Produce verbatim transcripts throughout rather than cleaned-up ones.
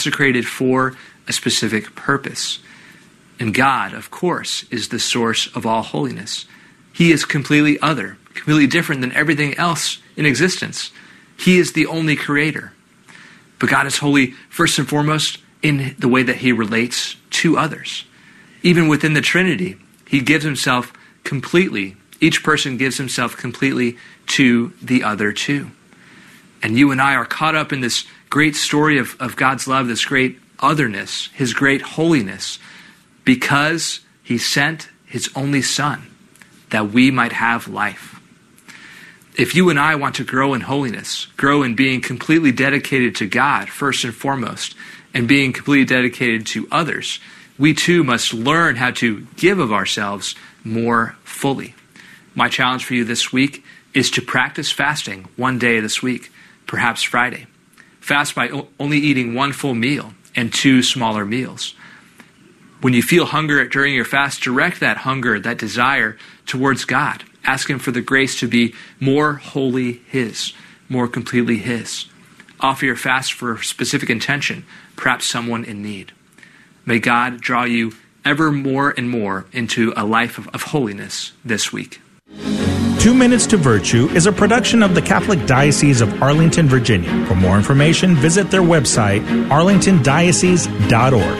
consecrated for a specific purpose. And God, of course, is the source of all holiness. He is completely other, completely different than everything else in existence. He is the only creator. But God is holy first and foremost in the way that he relates to others. Even within the Trinity, he gives himself completely, each person gives himself completely to the other two. And you and I are caught up in this great story of, of God's love, this great otherness, his great holiness, because he sent his only Son that we might have life. If you and I want to grow in holiness, grow in being completely dedicated to God first and foremost, and being completely dedicated to others, we too must learn how to give of ourselves more fully. My challenge for you this week is to practice fasting one day this week, perhaps Friday. Fast by o- only eating one full meal and two smaller meals. When you feel hunger during your fast, direct that hunger, that desire towards God. Ask him for the grace to be more wholly his, more completely his. Offer your fast for a specific intention, perhaps someone in need. May God draw you ever more and more into a life of, of holiness this week. Two Minutes to Virtue is a production of the Catholic Diocese of Arlington, Virginia. For more information, visit their website, arlington diocese dot org.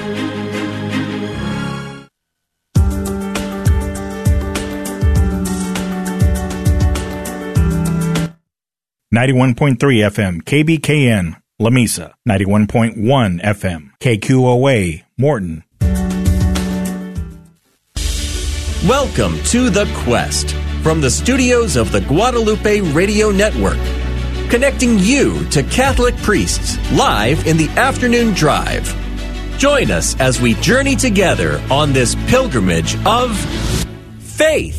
ninety-one point three F M, K B K N, Lamesa. ninety-one point one F M, K Q O A, Morton. Welcome to The Quest from the studios of the Guadalupe Radio Network, connecting you to Catholic priests live in the afternoon drive. Join us as we journey together on this pilgrimage of faith.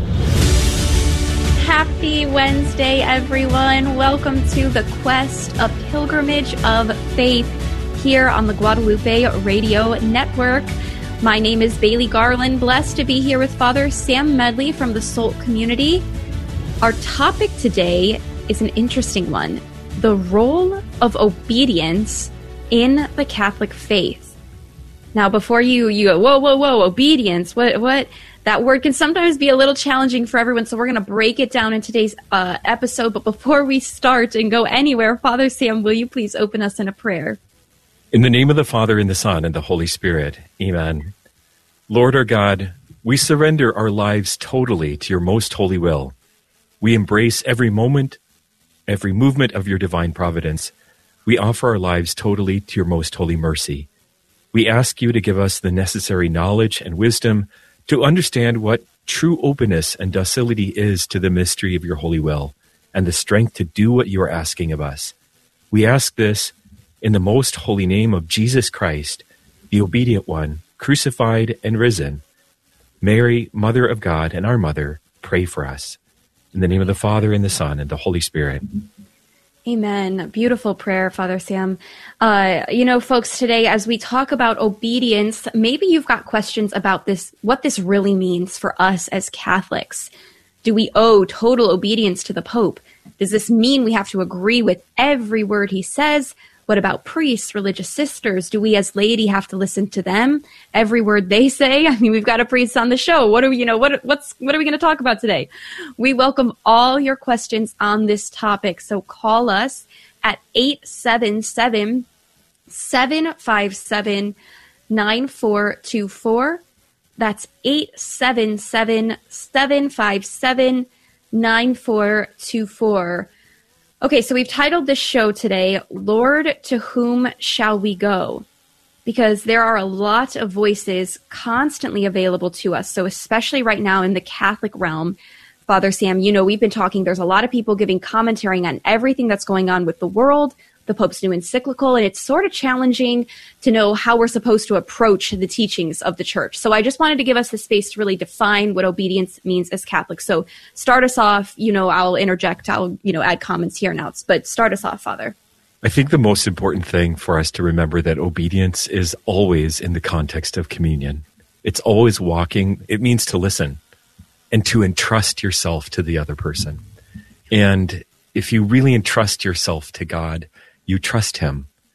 Happy Wednesday, everyone. Welcome to The Quest, a pilgrimage of faith here on the Guadalupe Radio Network. My name is Bailey Garland, blessed to be here with Father Sam Medley from the Soult Community. Our topic today is an interesting one, the role of obedience in the Catholic faith. Now, before you, you go, whoa, whoa, whoa, obedience, what, what? That word can sometimes be a little challenging for everyone, so we're going to break it down in today's uh, episode. But before we start and go anywhere, Father Sam, will you please open us in a prayer? In the name of the Father, and the Son, and the Holy Spirit. Amen. Lord our God, we surrender our lives totally to your most holy will. We embrace every moment, every movement of your divine providence. We offer our lives totally to your most holy mercy. We ask you to give us the necessary knowledge and wisdom to understand what true openness and docility is to the mystery of your holy will, and the strength to do what you are asking of us. We ask this in the most holy name of Jesus Christ, the obedient one, crucified and risen. Mary, Mother of God and our Mother, pray for us. In the name of the Father, and the Son, and the Holy Spirit. Amen. Beautiful prayer, Father Sam. Uh, you know, folks, today, as we talk about obedience, maybe you've got questions about this, what this really means for us as Catholics. Do we owe total obedience to the Pope? Does this mean we have to agree with every word he says? What about priests, religious sisters? Do we as laity have to listen to them, every word they say? I mean, we've got a priest on the show. What are we, you know, what what's what are we going to talk about today? We welcome all your questions on this topic. So call us at eight seven seven, seven five seven, nine four two four. That's eight seven seven, seven five seven, nine four two four. Okay, so we've titled this show today, Lord, to whom shall we go? Because there are a lot of voices constantly available to us. So especially right now in the Catholic realm, Father Sam, you know, we've been talking, there's a lot of people giving commentary on everything that's going on with the world, the Pope's new encyclical, and it's sort of challenging to know how we're supposed to approach the teachings of the Church. So I just wanted to give us the space to really define what obedience means as Catholics. So start us off, you know, I'll interject, I'll, you know, add comments here and out, but start us off, Father. I think the most important thing for us to remember that obedience is always in the context of communion. It's always walking. It means to listen and to entrust yourself to the other person. And if you really entrust yourself to God, you trust him.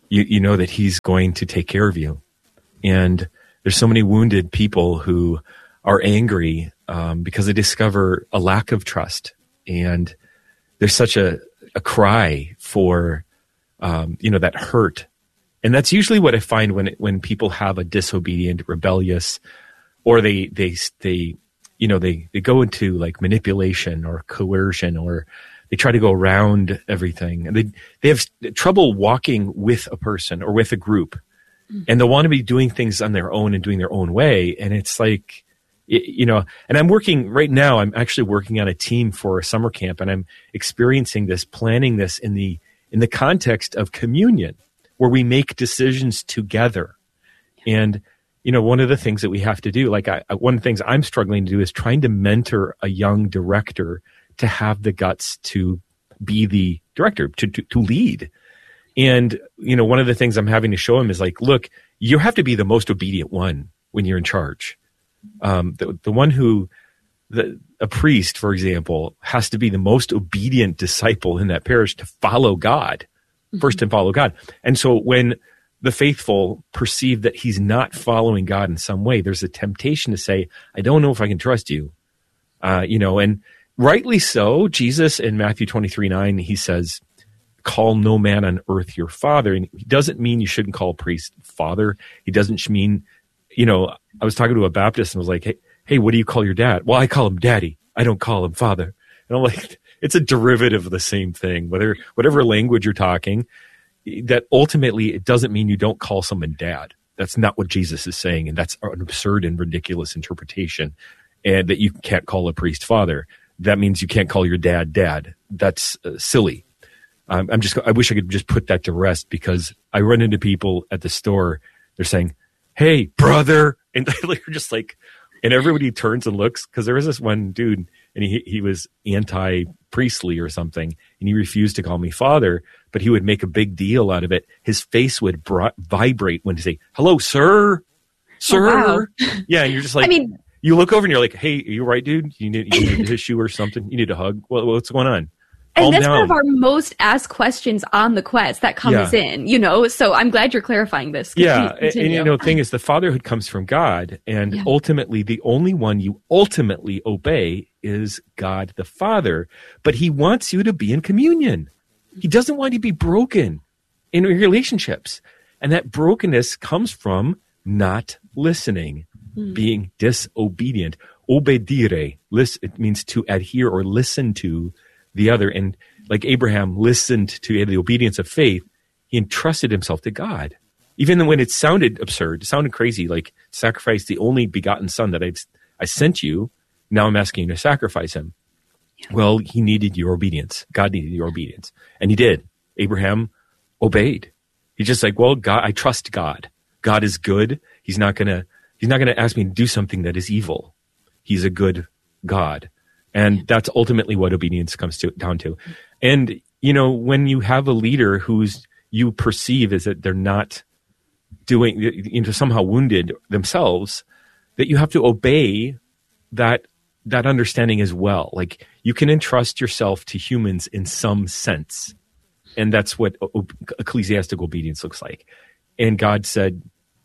you, you know that he's going to take care of you. And there's so many wounded people who are angry um, because they discover a lack of trust. And there's such a, a cry for, um, you know, that hurt. And that's usually what I find when when people have a disobedient, rebellious, or they they they you know they they go into like manipulation or coercion, or they try to go around everything, and they they have trouble walking with a person or with a group, mm-hmm. and they want to be doing things on their own and doing their own way. And it's like, you know, and I'm working right now. I'm actually working on a team for a summer camp, and I'm experiencing this, planning this in the in the context of communion, where we make decisions together. And, you know, one of the things that we have to do, like I, one of the things I'm struggling to do is trying to mentor a young director to have the guts to be the director, to, to, to lead. And, you know, one of the things I'm having to show him is like, look, you have to be the most obedient one when you're in charge. Um, the, the one who, the, a priest, for example, has to be the most obedient disciple in that parish to follow God. First and follow God. And so when the faithful perceive that he's not following God in some way, there's a temptation to say, I don't know if I can trust you. Uh, you know, and rightly so. Jesus in Matthew twenty-three nine, he says, call no man on earth your father. And he doesn't mean you shouldn't call a priest father. He doesn't mean, you know, I was talking to a Baptist and was like, hey, hey, what do you call your dad? Well, I call him daddy. I don't call him father. And I'm like, it's a derivative of the same thing, whether whatever language you're talking, that ultimately it doesn't mean you don't call someone dad. That's not what Jesus is saying. And that's an absurd and ridiculous interpretation. And that you can't call a priest father. That means you can't call your dad dad. That's uh, silly. Um, I'm just, I wish I could just put that to rest, because I run into people at the store. They're saying, hey, brother. And they're just like, and everybody turns and looks, because there was this one dude, and he he was anti-priestly or something, and he refused to call me father, but he would make a big deal out of it. His face would bri- vibrate when he say, hello, sir, sir. Oh, wow. Yeah, and you're just like, I mean, you look over and you're like, hey, are you right, dude? You need, you need a tissue or something? You need a hug? Well, what's going on? And Calm that's down. one of our most asked questions on the quest that comes yeah. in, you know, so I'm glad you're clarifying this. Yeah, and, and you know, the thing is, the fatherhood comes from God, and yeah. ultimately the only one you ultimately obey is God the Father, but he wants you to be in communion. He doesn't want you to be broken in relationships, and that brokenness comes from not listening, mm. being disobedient. Obedire, it means to adhere or listen to the other. And like Abraham listened to the obedience of faith, he entrusted himself to God. Even when it sounded absurd, it sounded crazy, like sacrifice the only begotten son that I've, I sent you, now I'm asking you to sacrifice him. Yeah. Well, he needed your obedience. God needed your obedience. And he did. Abraham obeyed. He's just like, well, God, I trust God. God is good. He's not gonna, he's not gonna ask me to do something that is evil. He's a good God. And that's ultimately what obedience comes to, down to. And, you know, when you have a leader who's you perceive is that they're not doing, you know, somehow wounded themselves, that you have to obey that, that understanding as well. Like, you can entrust yourself to humans in some sense. And that's what o- ecclesiastical obedience looks like. And God said,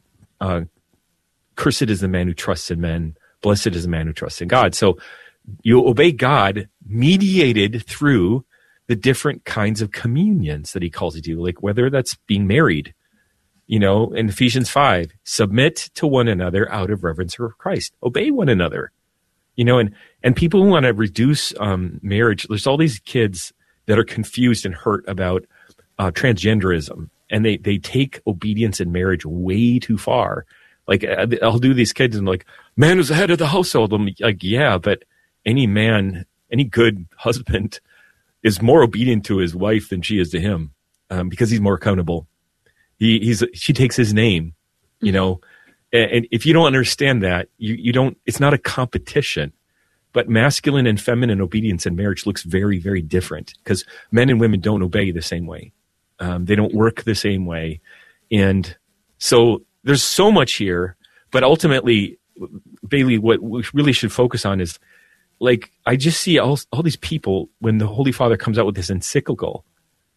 uh, cursed is the man who trusts in men, blessed is the man who trusts in God. So, you obey God mediated through the different kinds of communions that he calls you to, like whether that's being married, you know, in Ephesians five, submit to one another out of reverence for Christ, obey one another, you know, and, and people who want to reduce um, marriage, there's all these kids that are confused and hurt about uh, transgenderism, and they, they take obedience in marriage way too far. Like, I'll do these kids and like, man is the head of the household. I'm like, yeah, but any man, any good husband is more obedient to his wife than she is to him, um, because he's more accountable. He, he's, she takes his name, you know, and, and if you don't understand that, you, you don't, it's not a competition, but masculine and feminine obedience in marriage looks very, very different, because men and women don't obey the same way. Um, they don't work the same way. And so there's so much here, but ultimately, Bailey, what we really should focus on is, like, I just see all, all these people when the Holy Father comes out with this encyclical,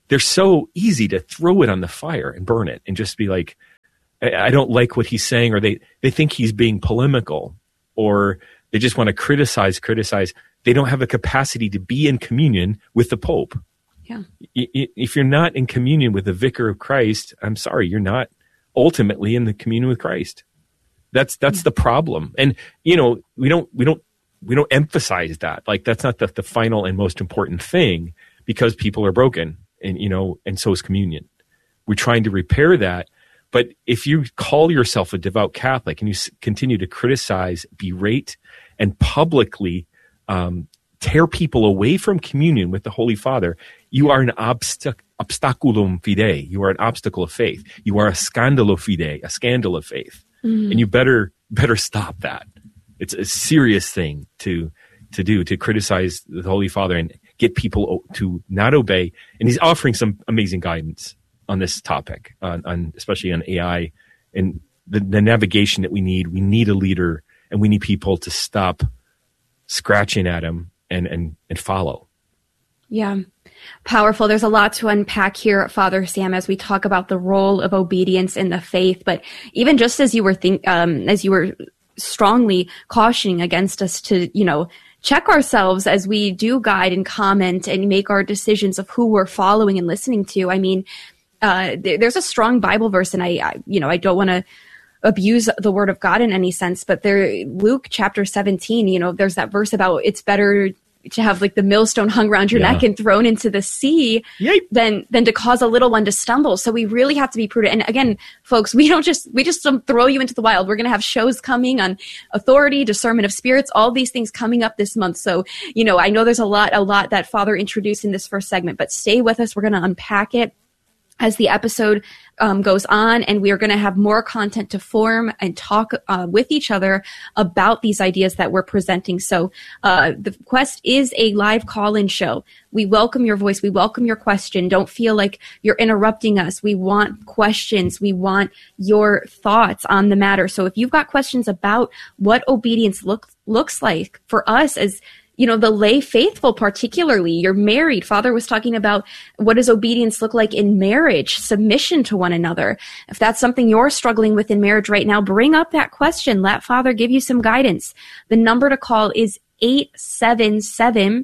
they're so easy to throw it on the fire and burn it and just be like, I, I don't like what he's saying, or they, they think he's being polemical, or they just want to criticize, criticize. They don't have a capacity to be in communion with the Pope. Yeah. If you're not in communion with the Vicar of Christ, I'm sorry, you're not ultimately in the communion with Christ. That's that's yeah. the problem. And you know, we don't we don't we don't emphasize that. Like that's not the, the final and most important thing, because people are broken, and you know, and so is communion. We're trying to repair that. But if you call yourself a devout Catholic and you s- continue to criticize, berate, and publicly um, tear people away from communion with the Holy Father, you are an obstac- obstaculum fidei. You are an obstacle of faith. You are a scandalo fidei, a scandal of faith. Mm. And you better better stop that. It's a serious thing to to do, to criticize the Holy Father and get people to not obey. And he's offering some amazing guidance on this topic, on, on especially on A I and the, the navigation that we need. We need a leader, and we need people to stop scratching at him and and and follow. Yeah. Powerful. There's a lot to unpack here, Father Sam, as we talk about the role of obedience in the faith. But even just as you were think, um, as you were strongly cautioning against us to, you know, check ourselves as we do guide and comment and make our decisions of who we're following and listening to. I mean, uh, there, there's a strong Bible verse, and I, I you know, I don't want to abuse the word of God in any sense, but there, Luke chapter seventeen, you know, there's that verse about it's better to have like the millstone hung around your yeah. neck and thrown into the sea Yay. than than to cause a little one to stumble. So we really have to be prudent. And again, folks, we don't just we just don't throw you into the wild. We're going to have shows coming on authority, discernment of spirits, all these things coming up this month. So, you know, I know there's a lot, a lot that Father introduced in this first segment, but stay with us. We're going to unpack it as the episode um, goes on, and we are going to have more content to form and talk uh, with each other about these ideas that we're presenting. So uh, the Quest is a live call-in show. We welcome your voice. We welcome your question. Don't feel like you're interrupting us. We want questions. We want your thoughts on the matter. So if you've got questions about what obedience look, looks like for us as you know, the lay faithful, particularly, you're married. Father was talking about what does obedience look like in marriage, submission to one another. If that's something you're struggling with in marriage right now, bring up that question. Let Father give you some guidance. The number to call is eight seven seven,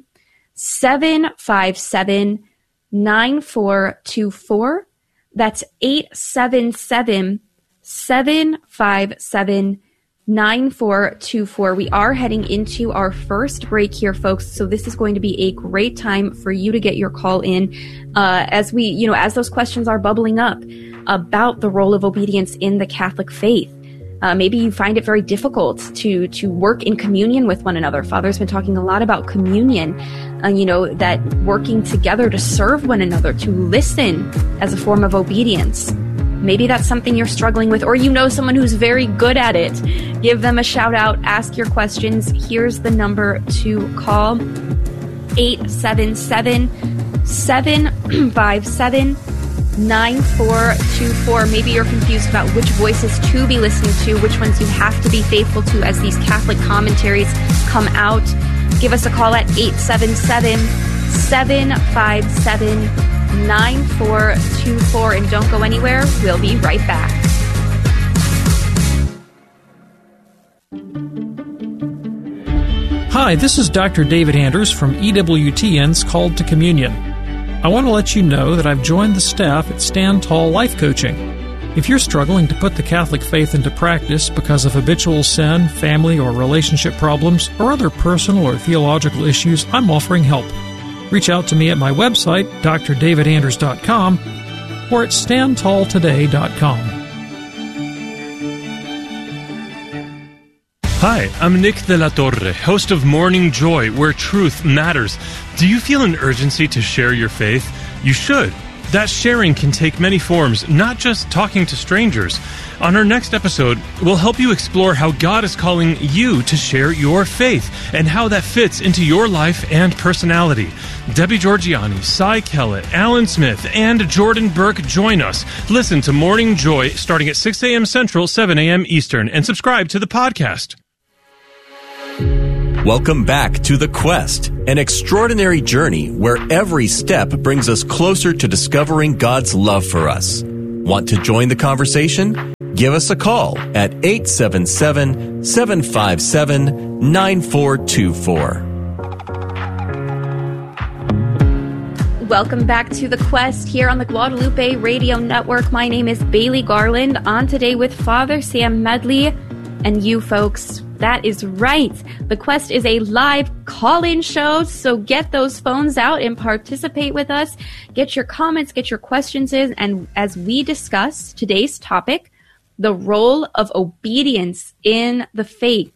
seven five seven, nine four two four. That's eight seven seven, seven five seven, nine four two four. We are heading into our first break here, folks. So this is going to be a great time for you to get your call in uh, as we, you know, as those questions are bubbling up about the role of obedience in the Catholic faith. Uh, maybe you find it very difficult to to work in communion with one another. Father's been talking a lot about communion, uh, you know, that working together to serve one another, to listen as a form of obedience. Maybe that's something you're struggling with, or you know someone who's very good at it. Give them a shout out, ask your questions. Here's the number to call, eight seven seven, seven five seven, nine four two four. Maybe you're confused about which voices to be listening to, which ones you have to be faithful to as these Catholic commentaries come out. Give us a call at eight seven seven, seven five seven, nine four two four, and don't go anywhere. We'll be right back. Hi, this is Doctor David Anders from E W T N's Called to Communion. I want to let you know that I've joined the staff at Stand Tall Life Coaching. If you're struggling to put the Catholic faith into practice because of habitual sin, family or relationship problems, or other personal or theological issues, I'm offering help. Reach out to me at my website, d r david anders dot com, or at stand tall today dot com. Hi, I'm Nick de la Torre, host of Morning Joy, where truth matters. Do you feel an urgency to share your faith? You should. That sharing can take many forms, not just talking to strangers. On our next episode, we'll help you explore how God is calling you to share your faith and how that fits into your life and personality. Debbie Georgiani, Cy Kellett, Alan Smith, and Jordan Burke join us. Listen to Morning Joy starting at six a.m. Central, seven a.m. Eastern, and subscribe to the podcast. Welcome back to The Quest, an extraordinary journey where every step brings us closer to discovering God's love for us. Want to join the conversation? Give us a call at eight seven seven, seven five seven, nine four two four. Welcome back to The Quest here on the Guadalupe Radio Network. My name is Bailey Garland, on today with Father Sam Medley and you folks. That is right. The Quest is a live call-in show, so get those phones out and participate with us. Get your comments, get your questions in, and as we discuss today's topic, the role of obedience in the faith.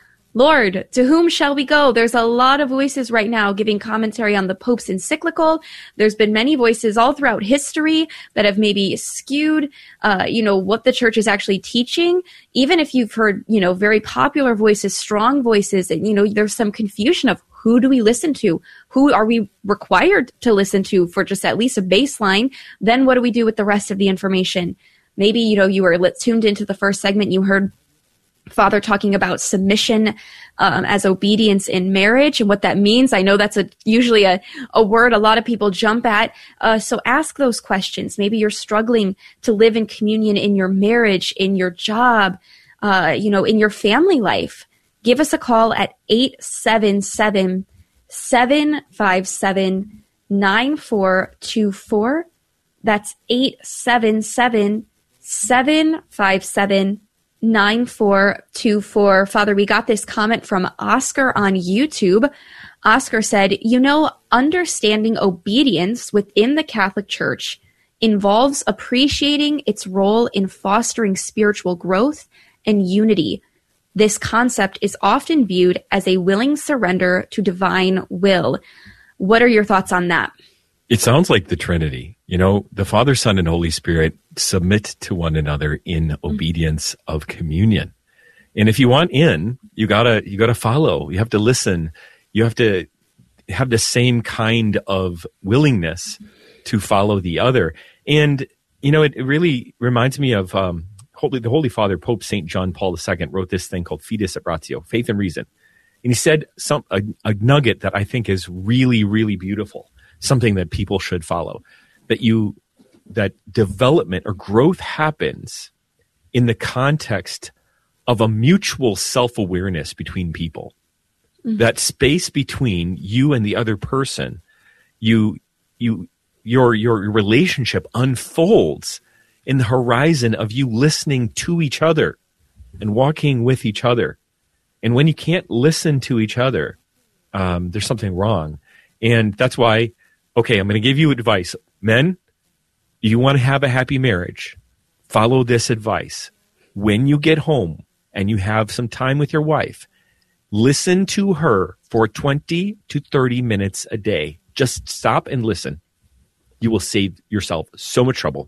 Lord, to whom shall we go? There's a lot of voices right now giving commentary on the Pope's encyclical. There's been many voices all throughout history that have maybe skewed, uh, you know, what the church is actually teaching. Even if you've heard, you know, very popular voices, strong voices, and, you know, there's some confusion of who do we listen to? Who are we required to listen to for just at least a baseline? Then what do we do with the rest of the information? Maybe, you know, you were tuned into the first segment, you heard Father talking about submission um, as obedience in marriage and what that means. I know that's a usually a, a word a lot of people jump at. Uh, so ask those questions. Maybe you're struggling to live in communion in your marriage, in your job, uh, you know, in your family life. Give us a call at eight seven seven, seven five seven, nine four two four. That's eight seven seven, seven five seven, nine four two four. Father, we got this comment from Oscar on YouTube. Oscar said, you know, understanding obedience within the Catholic Church involves appreciating its role in fostering spiritual growth and unity. This concept is often viewed as a willing surrender to divine will. What are your thoughts on that? It sounds like the Trinity. You know, the Father, Son, and Holy Spirit submit to one another in mm-hmm. obedience of communion. And if you want in, you gotta you gotta follow. You have to listen. You have to have the same kind of willingness to follow the other. And you know, it, it really reminds me of um, Holy, the Holy Father, Pope Saint John Paul the Second, wrote this thing called Fides et Ratio, Faith and Reason. And he said some a, a nugget that I think is really, really beautiful. Something that people should follow, that you, that development or growth happens in the context of a mutual self-awareness between people. Mm-hmm. That space between you and the other person, you, you, your, your relationship unfolds in the horizon of you listening to each other and walking with each other. And when you can't listen to each other, um, there's something wrong. And that's why, okay, I'm going to give you advice. Men, you want to have a happy marriage, follow this advice. When you get home and you have some time with your wife, listen to her for twenty to thirty minutes a day. Just stop and listen. You will save yourself so much trouble.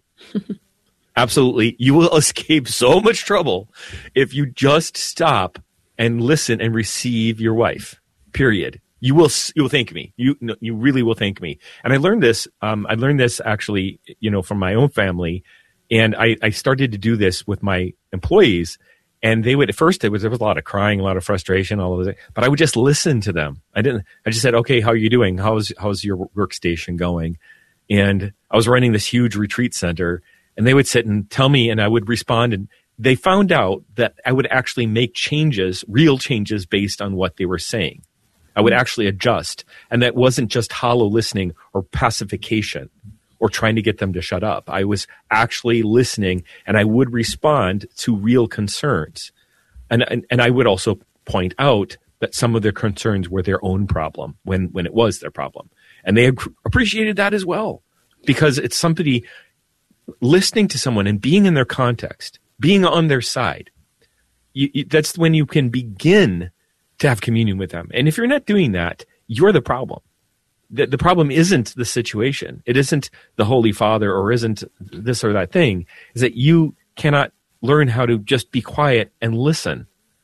Absolutely. You will escape so much trouble if you just stop and listen and receive your wife, period. You will, you will thank me. You, you really will thank me. And I learned this, um, I learned this actually, you know, from my own family. And I, I started to do this with my employees. And they would, at first, it was, there was a lot of crying, a lot of frustration, all of that. But I would just listen to them. I didn't, I just said, okay, how are you doing? How's, how's your workstation going? And I was running this huge retreat center, and they would sit and tell me, and I would respond. And they found out that I would actually make changes, real changes based on what they were saying. I would actually adjust. And that wasn't just hollow listening or pacification or trying to get them to shut up. I was actually listening, and I would respond to real concerns. And, and, and I would also point out that some of their concerns were their own problem when, when it was their problem. And they appreciated that as well, because it's somebody listening to someone and being in their context, being on their side. You, you, that's when you can begin to have communion with them. And if you're not doing that, you're the problem. The, the problem isn't the situation. It isn't the Holy Father or isn't this or that thing. Is that you cannot learn how to just be quiet and listen.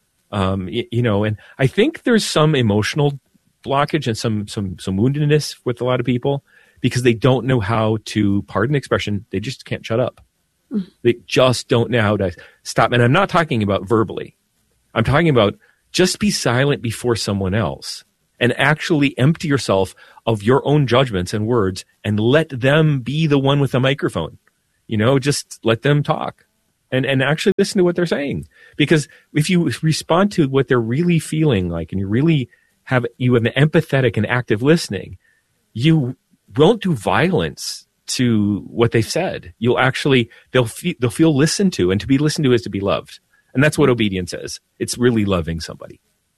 Um, you, you know, and I think there's some emotional blockage and some some some woundedness with a lot of people because they don't know how to, pardon the expression, they just can't shut up. Mm. They just don't know how to stop. And I'm not talking about verbally. I'm talking about just be silent before someone else and actually empty yourself of your own judgments and words and let them be the one with the microphone. You know, just let them talk and, and actually listen to what they're saying. Because if you respond to what they're really feeling like and you really have, you have an empathetic and active listening, you won't do violence to what they've said. You'll actually, they'll, fe- they'll feel listened to, and to be listened to is to be loved. And that's what obedience is. It's really loving somebody.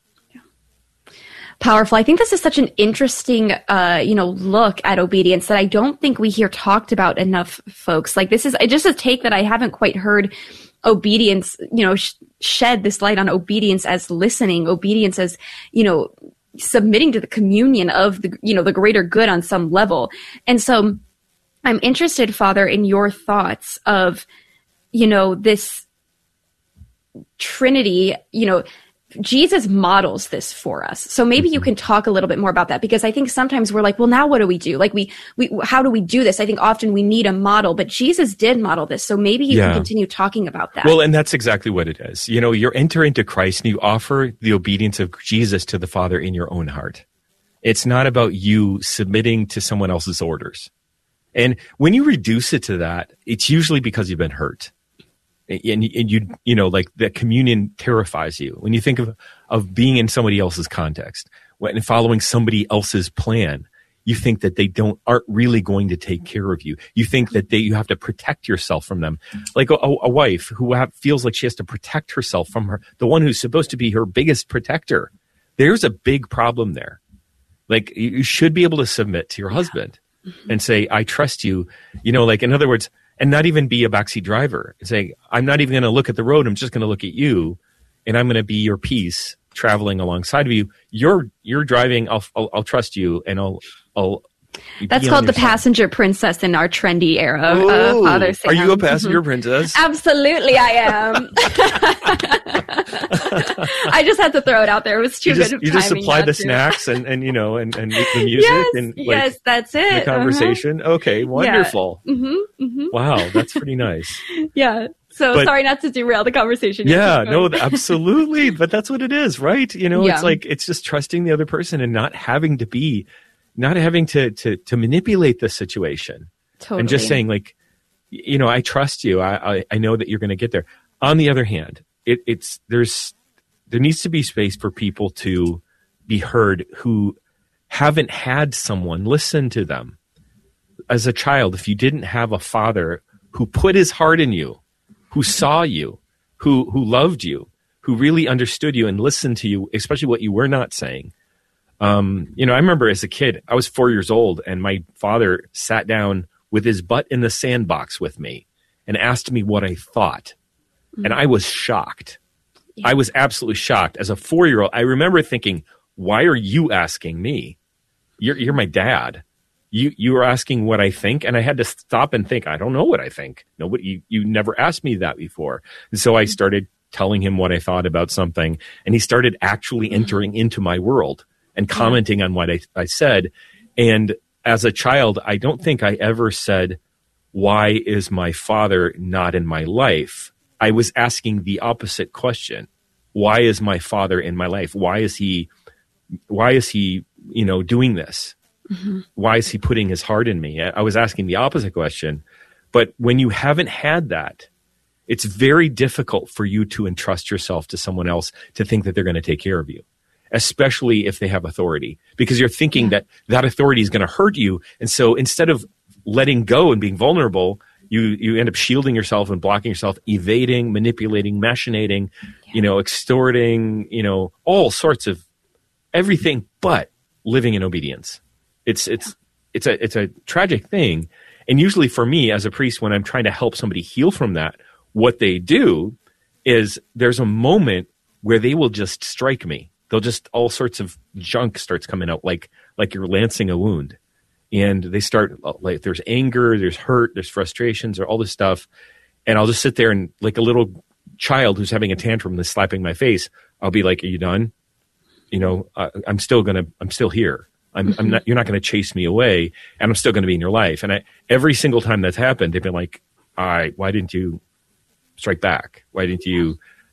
Powerful. I think this is such an interesting, uh, you know, look at obedience that I don't think we hear talked about enough, folks. Like this is just a take that I haven't quite heard obedience, you know, sh- shed this light on obedience as listening, obedience as, you know, submitting to the communion of the, you know, the greater good on some level. And so I'm interested, Father, in your thoughts of, you know, this Trinity, you know, Jesus models this for us. So maybe you can talk a little bit more about that, because I think sometimes we're like, well, now what do we do? Like we, we, how do we do this? I think often we need a model, but Jesus did model this. So maybe you yeah. can continue talking about that. Well, and that's exactly what it is. You know, you enter into Christ and you offer the obedience of Jesus to the Father in your own heart. It's not about you submitting to someone else's orders. And when you reduce it to that, it's usually because you've been hurt. And, and you, you know, like that communion terrifies you. When you think of, of being in somebody else's context when following somebody else's plan, you think that they don't, aren't really going to take care of you. You think that they, you have to protect yourself from them. Like a, a wife who have, feels like she has to protect herself from her, the one who's supposed to be her biggest protector. There's a big problem there. Like you should be able to submit to your husband and say, I trust you. You know, like in other words, and not even be a backseat driver and say, I'm not even going to look at the road. I'm just going to look at you, and I'm going to be your peace traveling alongside of you. You're you're driving. I'll I'll, I'll trust you, and I'll I'll. That's called the side. Passenger princess in our trendy era. Oh, uh, Father Sam. Are you a passenger mm-hmm. princess? Absolutely, I am. I just had to throw it out there. It was too you just, good of You timing just supply the to. snacks and, and you know and, and the music yes, and like, yes, that's it. The conversation. Uh-huh. Okay, wonderful. Yeah. Mm-hmm, mm-hmm. Wow, that's pretty nice. Yeah. So but, sorry not to derail the conversation. Yeah, no, absolutely. But that's what it is, right? You know, yeah. it's like it's just trusting the other person and not having to be. Not having to, to, to manipulate the situation totally. And just saying like, you know, I trust you. I, I, I know that you're going to get there. On the other hand, it, it's, there's, there needs to be space for people to be heard who haven't had someone listen to them. As a child, if you didn't have a father who put his heart in you, who saw you, who, who loved you, who really understood you and listened to you, especially what you were not saying. Um, you know, I remember as a kid, I was four years old and my father sat down with his butt in the sandbox with me and asked me what I thought. Mm-hmm. And I was shocked. Yeah. I was absolutely shocked. As a four-year-old, I remember thinking, why are you asking me? You're, you're my dad. You, you are asking what I think. And I had to stop and think, I don't know what I think. Nobody, you, you never asked me that before. And so I started telling him what I thought about something, and he started actually entering into my world and commenting on what I, I said. And as a child, I don't think I ever said, why is my father not in my life? I was asking the opposite question. Why is my father in my life? Why is he, why is he, you know, doing this? Mm-hmm. Why is he putting his heart in me? I was asking the opposite question. But when you haven't had that, it's very difficult for you to entrust yourself to someone else to think that they're going to take care of you. Especially if they have authority, because you're thinking yeah. that that authority is going to hurt you. And so instead of letting go and being vulnerable, you, you end up shielding yourself and blocking yourself, evading, manipulating, machinating, yeah. you know, extorting, you know, all sorts of everything but living in obedience. It's, it's, yeah. it's a, it's a tragic thing. And usually for me as a priest, when I'm trying to help somebody heal from that, what they do is there's a moment where they will just strike me. They'll just, all sorts of junk starts coming out, like like you're lancing a wound. And they start, like, there's anger, there's hurt, there's frustrations, or all this stuff. And I'll just sit there and, like a little child who's having a tantrum that's slapping my face, I'll be like, are you done? You know, uh, I'm still going to, I'm still here. I'm, I'm not, you're not going to chase me away, and I'm still going to be in your life. And I, every single time that's happened, they've been like, all right, why didn't you strike back? Why didn't you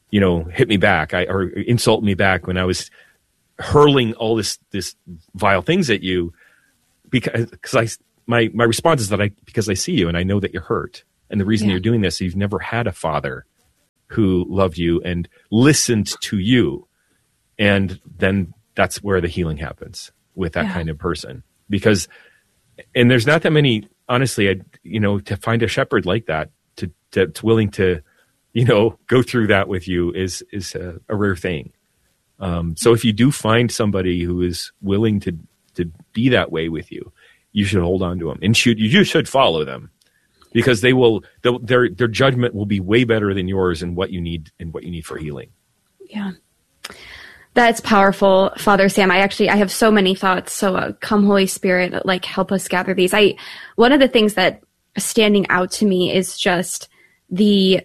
you know, hit me back I, or insult me back when I was hurling all this this vile things at you, because because I my my response is that I because I see you and I know that you're hurt, and the reason Yeah. you're doing this is you've never had a father who loved you and listened to you, and then that's where the healing happens with that Yeah. kind of person. Because and there's not that many, honestly, I you know, to find a shepherd like that to to that's willing to, you know, go through that with you is is a, a rare thing. Um, so if you do find somebody who is willing to to be that way with you, you should hold on to them, and should you should follow them, because they will their their judgment will be way better than yours in what you need and what you need for healing. Yeah. That's powerful, Father Sam. I actually, I have so many thoughts. So uh, come Holy Spirit, like help us gather these. I, one of the things that is standing out to me is just the,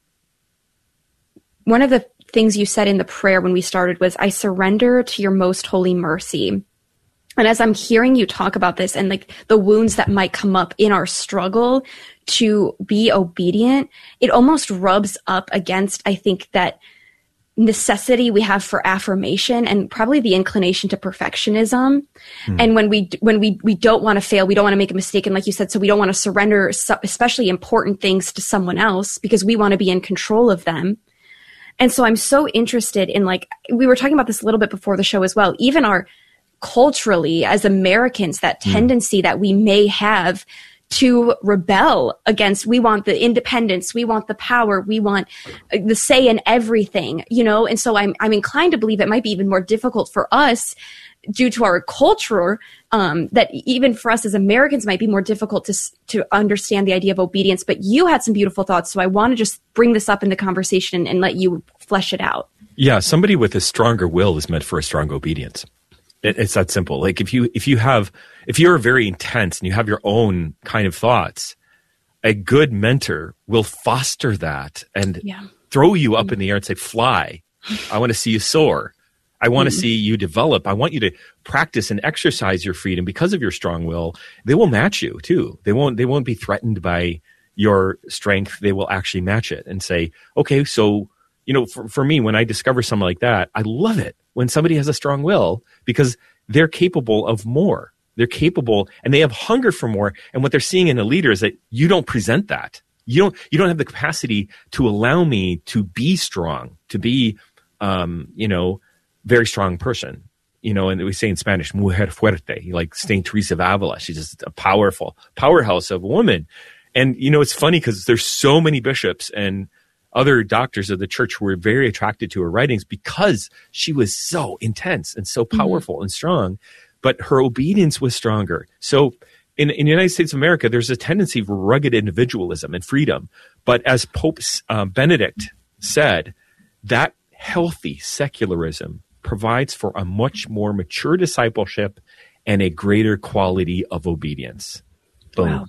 one of the things you said in the prayer when we started was, I surrender to your most holy mercy. And as I'm hearing you talk about this and like the wounds that might come up in our struggle to be obedient, it almost rubs up against, I think, that necessity we have for affirmation and probably the inclination to perfectionism. Mm. And when we, when we, we don't want to fail, we don't want to make a mistake. And like you said, so we don't want to surrender so, especially important things to someone else because we want to be in control of them. And so I'm so interested in, like, we were talking about this a little bit before the show as well, even our culturally as Americans, that mm. tendency that we may have to rebel against, we want the independence, we want the power, we want the say in everything, you know? And so I'm, I'm inclined to believe it might be even more difficult for us due to our culture, um, that even for us as Americans might be more difficult to, to understand the idea of obedience. But you had some beautiful thoughts. So I want to just bring this up in the conversation and let you flesh it out. Yeah. Somebody with a stronger will is meant for a strong obedience. It, it's that simple. Like if you, if you have, if you're very intense and you have your own kind of thoughts, a good mentor will foster that and yeah. throw you up mm-hmm. in the air and say, fly. I want to see you soar. I want mm-hmm. to see you develop. I want you to practice and exercise your freedom because of your strong will. They will match you too. They won't, they won't be threatened by your strength. They will actually match it and say, okay, so, you know, for, for me, when I discover someone like that, I love it when somebody has a strong will because they're capable of more. They're capable and they have hunger for more. And what they're seeing in a leader is that you don't present that. You don't, you don't have the capacity to allow me to be strong, to be, um, you know, very strong person, you know, and we say in Spanish, mujer fuerte, like Saint Teresa of Avila. She's just a powerful powerhouse of a woman. And, you know, it's funny because there's so many bishops and other doctors of the church who were very attracted to her writings because she was so intense and so powerful mm-hmm. and strong, but her obedience was stronger. So in, in the United States of America, there's a tendency for rugged individualism and freedom. But as Pope uh, Benedict said, that healthy secularism provides for a much more mature discipleship and a greater quality of obedience. Boom. Wow.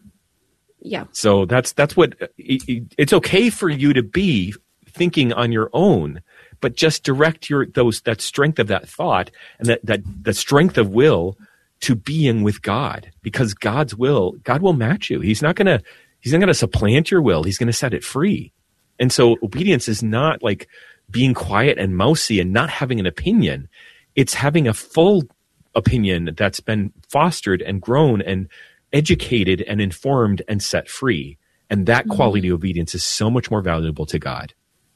Yeah. So that's that's what it, it's okay for you to be thinking on your own, but just direct your those that strength of that thought and that that that strength of will to being with God, because God's will, God will match you. He's not gonna he's not gonna supplant your will. He's gonna set it free. And so obedience is not like being quiet and mousy and not having an opinion. It's having a full opinion that's been fostered and grown and educated and informed and set free. And that quality mm-hmm. of obedience is so much more valuable to God.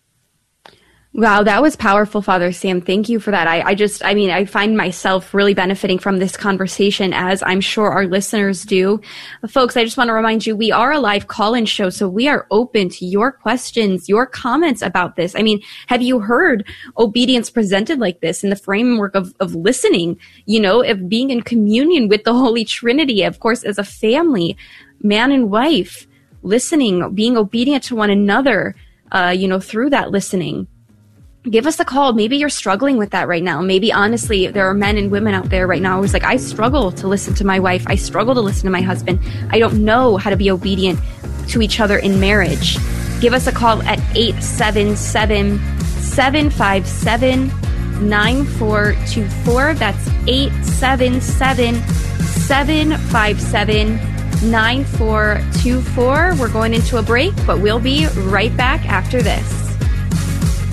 Wow, that was powerful, Father Sam. Thank you for that. I, I just, I mean, I find myself really benefiting from this conversation, as I'm sure our listeners do. Folks, I just want to remind you, we are a live call-in show, so we are open to your questions, your comments about this. I mean, have you heard obedience presented like this in the framework of, of listening, you know, of being in communion with the Holy Trinity, of course, as a family, man and wife, listening, being obedient to one another, uh, you know, through that listening? Give us a call. Maybe you're struggling with that right now. Maybe honestly, there are men and women out there right now who's like, I struggle to listen to my wife. I struggle to listen to my husband. I don't know how to be obedient to each other in marriage. Give us a call at eight seven seven, seven five seven, nine four two four. That's eight seven seven, seven five seven, nine four two four. We're going into a break, but we'll be right back after this.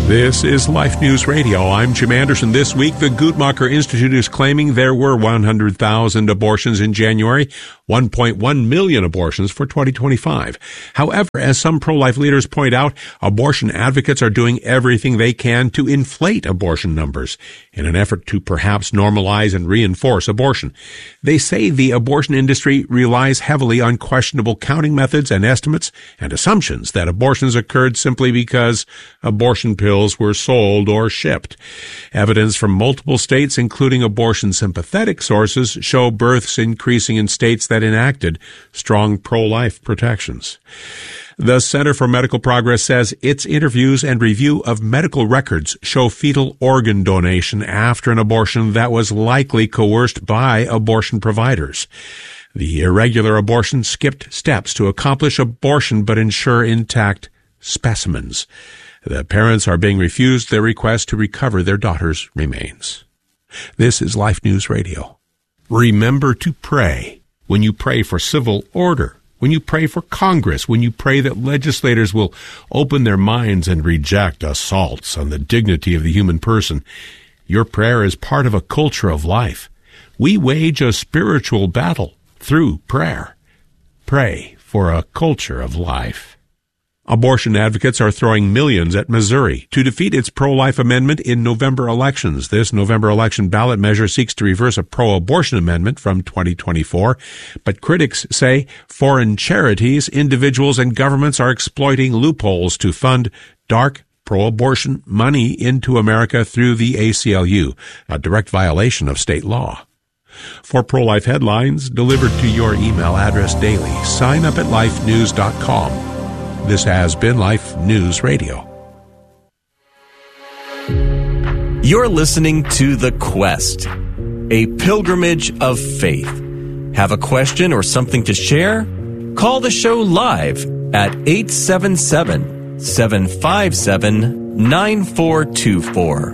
This is Life News Radio. I'm Jim Anderson. This week, the Guttmacher Institute is claiming there were one hundred thousand abortions in January, one point one million abortions for twenty twenty-five. However, as some pro-life leaders point out, abortion advocates are doing everything they can to inflate abortion numbers in an effort to perhaps normalize and reinforce abortion. They say the abortion industry relies heavily on questionable counting methods and estimates and assumptions that abortions occurred simply because abortion pills were sold or shipped. Evidence from multiple states, including abortion-sympathetic sources, show births increasing in states that enacted strong pro-life protections. The Center for Medical Progress says its interviews and review of medical records show fetal organ donation after an abortion that was likely coerced by abortion providers. The irregular abortion skipped steps to accomplish abortion but ensure intact specimens. The parents are being refused their request to recover their daughter's remains. This is Life News Radio. Remember to pray when you pray for civil order, when you pray for Congress, when you pray that legislators will open their minds and reject assaults on the dignity of the human person. Your prayer is part of a culture of life. We wage a spiritual battle through prayer. Pray for a culture of life. Abortion advocates are throwing millions at Missouri to defeat its pro-life amendment in November elections. This November election ballot measure seeks to reverse a pro-abortion amendment from twenty twenty-four. But critics say foreign charities, individuals, and governments are exploiting loopholes to fund dark pro-abortion money into America through the A C L U, a direct violation of state law. For pro-life headlines delivered to your email address daily, sign up at life news dot com. This has been Life News Radio. You're listening to The Quest, a pilgrimage of faith. Have a question or something to share? Call the show live at eight seven seven, seven five seven, nine four two four.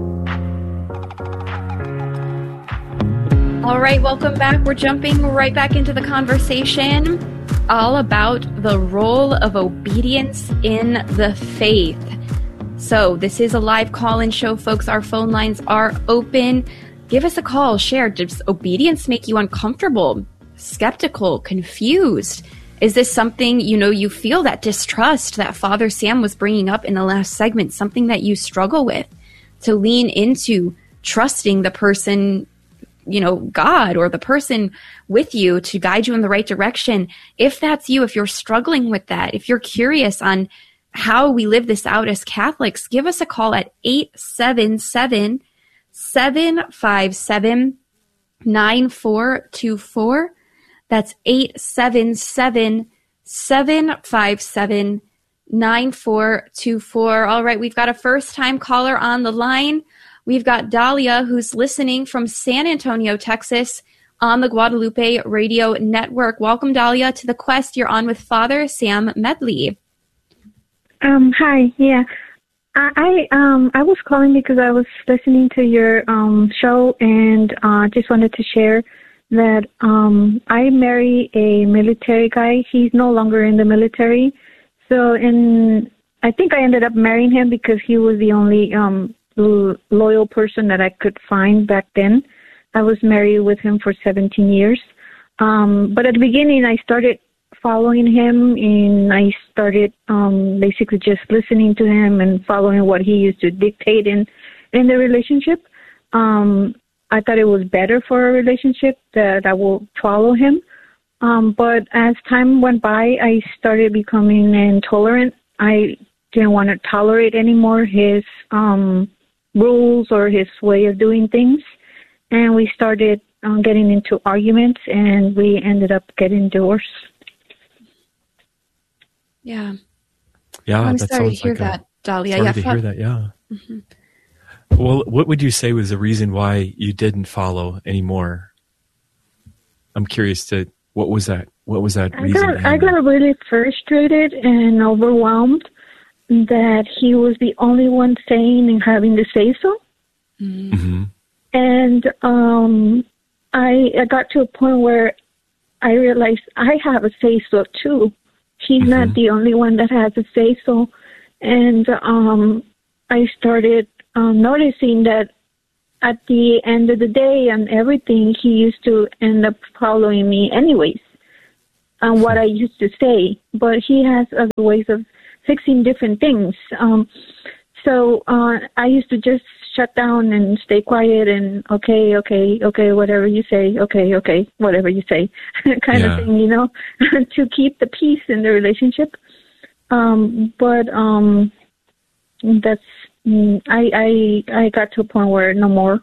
All right, welcome back. We're jumping right back into the conversation all about the role of obedience in the faith. So this is a live call-in show, folks. Our phone lines are open. Give us a call. Share. Does obedience make you uncomfortable, skeptical, confused? Is this something, you know, you feel that distrust that Father Sam was bringing up in the last segment, something that you struggle with, to lean into trusting the person, you know, God or the person with you to guide you in the right direction? If that's you, if you're struggling with that, if you're curious on how we live this out as Catholics, give us a call at eight seven seven, seven five seven, nine four two four. That's eight seven seven, seven five seven, nine four two four. All right, we've got a first-time caller on the line. We've got Dahlia, who's listening from San Antonio, Texas, on the Guadalupe Radio Network. Welcome, Dahlia, to The Quest. You're on with Father Sam Medley. Um, hi, yeah. I, I um I was calling because I was listening to your um show and uh just wanted to share that um I marry a military guy. He's no longer in the military. So in I think I ended up marrying him because he was the only um loyal person that I could find back then. I was married with him for seventeen years. Um, but at the beginning, I started following him, and I started um, basically just listening to him and following what he used to dictate in, in the relationship. Um, I thought it was better for a relationship that I will follow him. Um, but as time went by, I started becoming intolerant. I didn't want to tolerate anymore his um rules or his way of doing things, and we started um, getting into arguments, and we ended up getting divorced. Yeah. Yeah, I'm that sorry to sounds hear like that, a, Dahlia. Sorry yeah, to fa- hear that, yeah. Mm-hmm. Well, what would you say was the reason why you didn't follow anymore? I'm curious to, what was that? What was that I reason? got, I got really frustrated and overwhelmed that he was the only one saying and having to say so. Mm-hmm. And um, I, I got to a point where I realized I have a say-so too. He's mm-hmm. not the only one that has a say-so. And um, I started um, noticing that at the end of the day and everything, he used to end up following me anyways on what I used to say. But he has other ways of fixing different things. Um, so uh, I used to just shut down and stay quiet and okay, okay, okay, whatever you say, okay, okay, whatever you say, kind yeah. of thing, you know, to keep the peace in the relationship. Um, but um, that's I I I got to a point where no more.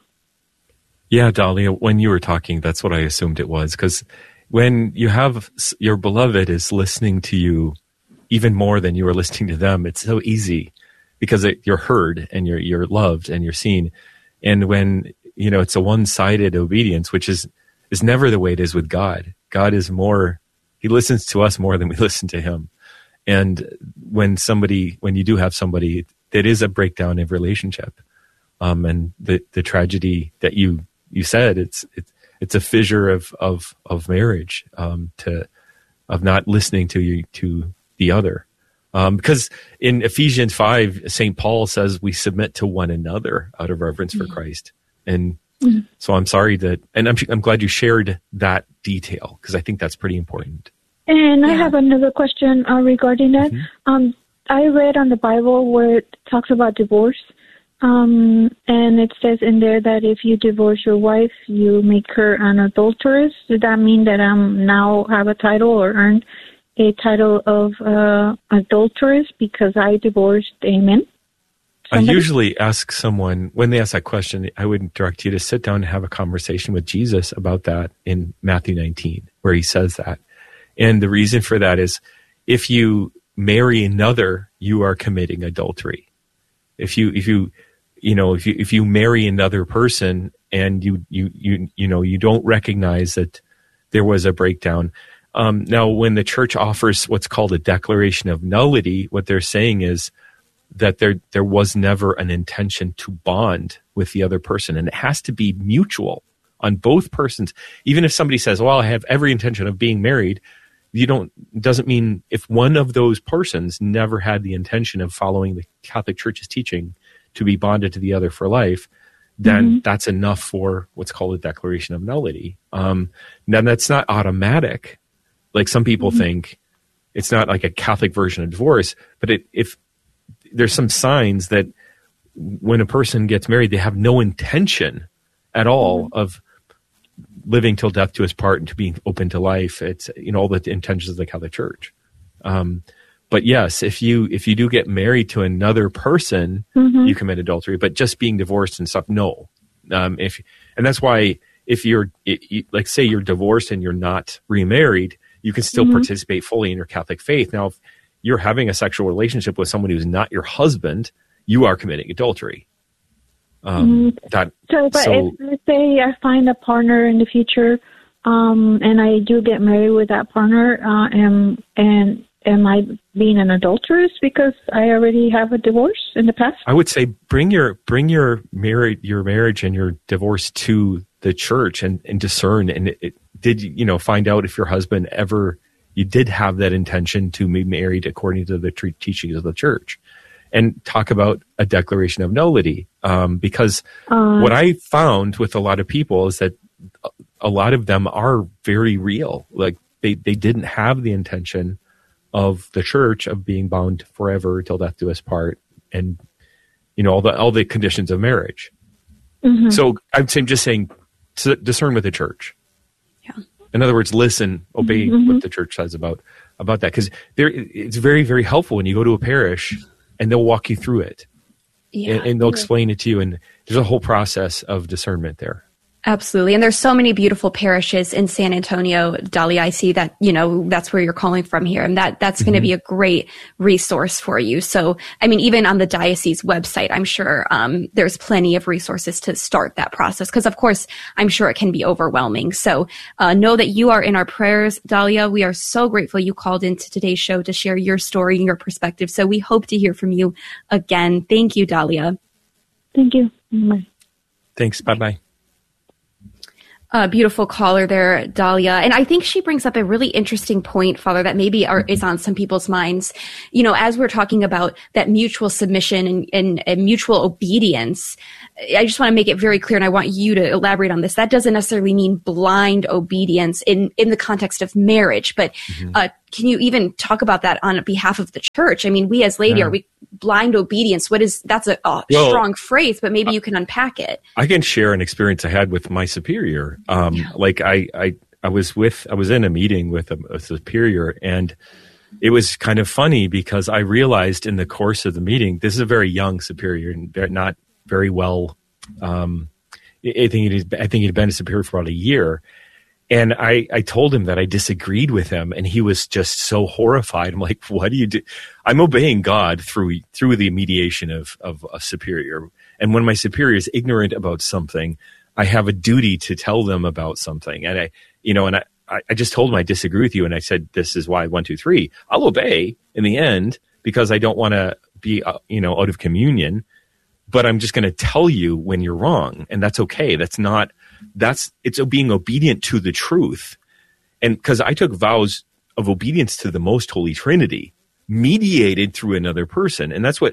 Yeah, Dahlia, when you were talking, that's what I assumed it was. Because when you have your beloved is listening to you even more than you are listening to them, it's so easy because it, you're heard and you're you're loved and you're seen. And when, you know, it's a one-sided obedience, which is is never the way it is with God. God is more, he listens to us more than we listen to him. And when somebody, when you do have somebody, that is a breakdown of relationship. Um, and the, the tragedy that you, you said, it's, it's, it's a fissure of, of, of marriage, um, to, of not listening to you, to the other. Um, because in Ephesians five, Saint Paul says we submit to one another out of reverence mm-hmm. for Christ. And mm-hmm. so I'm sorry that, and I'm, I'm glad you shared that detail because I think that's pretty important. And yeah. I have another question uh, regarding that. Mm-hmm. Um, I read on the Bible where it talks about divorce. Um, and it says in there that if you divorce your wife, you make her an adulteress. Does that mean that I um, now have a title or earned a title of uh, adulteress because I divorced a man? Somebody? I usually ask someone, when they ask that question, I would direct you to sit down and have a conversation with Jesus about that in Matthew nineteen, where he says that. And the reason for that is if you marry another, you are committing adultery. If you, if you, you know, if you, if you marry another person and you, you, you, you know, you don't recognize that there was a breakdown. Um, now, when the church offers what's called a declaration of nullity, what they're saying is that there, there was never an intention to bond with the other person. And it has to be mutual on both persons. Even if somebody says, well, I have every intention of being married, you don't, doesn't mean if one of those persons never had the intention of following the Catholic Church's teaching to be bonded to the other for life, then mm-hmm. that's enough for what's called a declaration of nullity. Um, now that's not automatic. Like some people mm-hmm. think it's not like a Catholic version of divorce, but it, if there's some signs that when a person gets married, they have no intention at all mm-hmm. of living till death do us part and to being open to life. It's, you know, all the intentions of the Catholic Church. Um, but yes, if you, if you do get married to another person, mm-hmm. you commit adultery, but just being divorced and stuff, no. Um, if, and that's why if you're, it, you, like say you're divorced and you're not remarried, you can still mm-hmm. participate fully in your Catholic faith. Now, if you're having a sexual relationship with someone who's not your husband, you are committing adultery. Um, mm-hmm. that, so, but so, if, let's say I find a partner in the future, um, and I do get married with that partner, uh, and, and am I being an adulteress because I already have a divorce in the past? I would say bring your, bring your marriage, your marriage and your divorce to the church and, and discern. And it, it, did you, you know, find out if your husband ever, you did have that intention to be married according to the t- teachings of the church. And talk about a declaration of nullity. Um, because uh, what I found with a lot of people is that a lot of them are very real. Like they, they didn't have the intention of the church of being bound forever till death do us part, and you know all the all the conditions of marriage. Mm-hmm. So I'm saying, just saying, discern with the church. Yeah. In other words, listen, obey mm-hmm. what the church says about about that, because there it's very very helpful when you go to a parish. And they'll walk you through it, yeah, and, and they'll explain it to you. And there's a whole process of discernment there. Absolutely. And there's so many beautiful parishes in San Antonio, Dahlia. I see that, you know, that's where you're calling from here. And that, that's mm-hmm. going to be a great resource for you. So, I mean, even on the diocese website, I'm sure, um, there's plenty of resources to start that process. Cause of course, I'm sure it can be overwhelming. So, uh, know that you are in our prayers, Dahlia. We are so grateful you called into today's show to share your story and your perspective. So we hope to hear from you again. Thank you, Dahlia. Thank you. Bye. Thanks. Bye bye. Uh, beautiful caller there, Dahlia. And I think she brings up a really interesting point, Father, that maybe are, is on some people's minds. You know, as we're talking about that mutual submission and, and, and mutual obedience, I just want to make it very clear, and I want you to elaborate on this. That doesn't necessarily mean blind obedience in, in the context of marriage, but mm-hmm. uh, can you even talk about that on behalf of the church? I mean, we as laity, yeah. are we blind obedience? What is, that's a, a well, strong phrase, but maybe you can unpack it. I can share an experience I had with my superior. Um, yeah. Like I, I, I was with, I was in a meeting with a, a superior, and it was kind of funny because I realized in the course of the meeting, this is a very young superior and not very well. Um, I think he'd, I think he'd been a superior for about a year. And I, I told him that I disagreed with him, and he was just so horrified. I'm like, what do you do? I'm obeying God through, through the mediation of, of a superior. And when my superior is ignorant about something, I have a duty to tell them about something. And I, you know, and I, I just told him I disagree with you. And I said, this is why one, two, three, I'll obey in the end because I don't want to be, uh, you know, out of communion, but I'm just going to tell you when you're wrong. And that's okay. That's not, that's, it's being obedient to the truth. And because I took vows of obedience to the most holy Trinity, mediated through another person. And that's what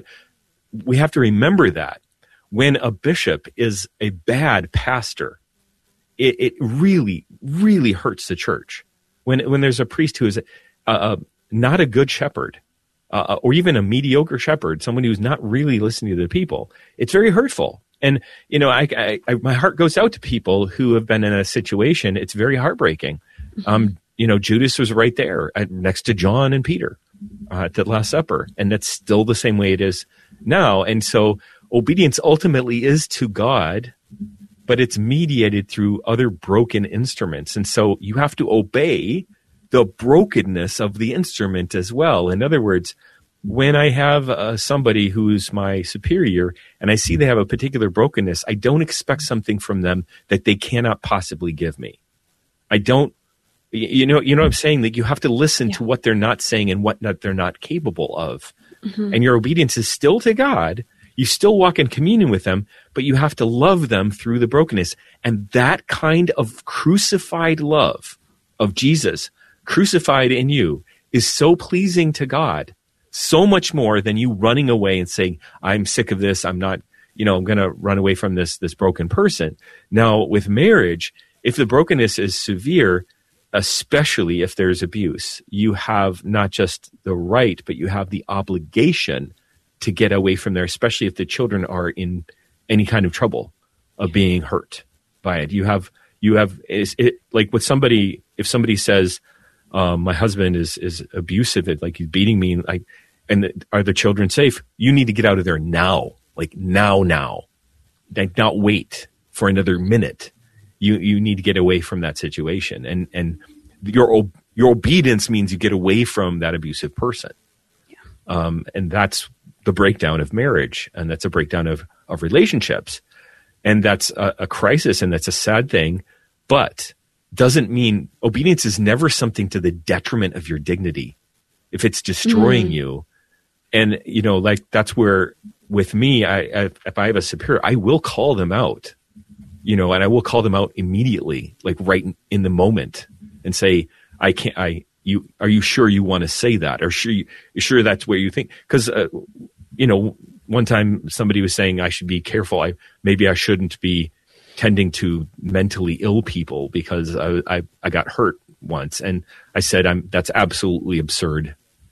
we have to remember, that when a bishop is a bad pastor, it, it really, really hurts the church. When, when there's a priest who is a, a, not a good shepherd, uh, or even a mediocre shepherd, someone who's not really listening to the people, it's very hurtful. And, you know, I, I, I, my heart goes out to people who have been in a situation. It's very heartbreaking. Mm-hmm. Um, you know, Judas was right there uh, next to John and Peter uh, at the Last Supper. And that's still the same way it is now. And so obedience ultimately is to God, but it's mediated through other broken instruments. And so you have to obey the brokenness of the instrument as well. In other words, when I have uh, somebody who's my superior and I see they have a particular brokenness, I don't expect something from them that they cannot possibly give me. I don't, you know, you know what I'm saying? That you have to listen yeah. to what they're not saying and what not, they're not capable of. Mm-hmm. And your obedience is still to God. You still walk in communion with them, but you have to love them through the brokenness. And that kind of crucified love of Jesus, crucified in you, is so pleasing to God. So much more than you running away and saying, I'm sick of this. I'm not, you know, I'm going to run away from this, this broken person. Now with marriage, if the brokenness is severe, especially if there's abuse, you have not just the right, but you have the obligation to get away from there, especially if the children are in any kind of trouble of being hurt by it. You have, you have, is it like with somebody, if somebody says, um, my husband is, is abusive, it, like he's beating me, and like, and the, are the children safe? You need to get out of there now, like now, now, like not wait for another minute. You, you need to get away from that situation. And, and your, your obedience means you get away from that abusive person. Yeah. Um, and that's the breakdown of marriage. And that's a breakdown of, of relationships. And that's a, a crisis, and that's a sad thing, but doesn't mean obedience is never something to the detriment of your dignity. If it's destroying mm. you, and you know, like that's where with me, I, I if I have a superior, I will call them out, you know, and I will call them out immediately, like right in, in the moment, and say, I can't, I, you, are you sure you want to say that? Or sure, you, you sure that's what you think? Because, uh, you know, one time somebody was saying I should be careful. I, maybe I shouldn't be tending to mentally ill people because I, I, I got hurt once. And I said, I'm, that's absolutely absurd.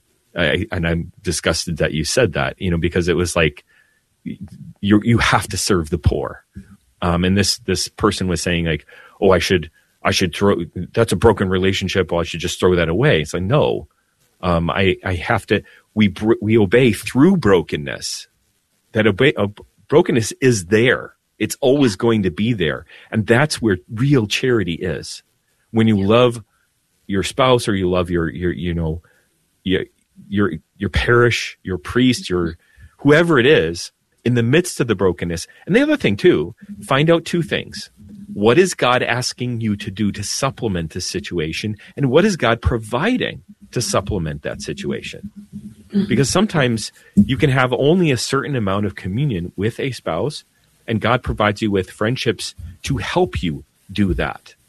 I, and I'm disgusted that you said that, you know, because it was like, you you have to serve the poor. Um, and this, this person was saying like, oh, I should, I should throw, that's a broken relationship. Or I should just throw that away. It's like, no, um, I, I have to, we, we obey through brokenness. That obey, uh, brokenness is there. It's always going to be there. And that's where real charity is. When you love your spouse, or you love your, your, you know, your, your, your parish, your priest, your, whoever it is, in the midst of the brokenness. And the other thing too, find out two things. What is God asking you to do to supplement this situation? And what is God providing to supplement that situation? Because sometimes you can have only a certain amount of communion with a spouse, and God provides you with friendships to help you do that.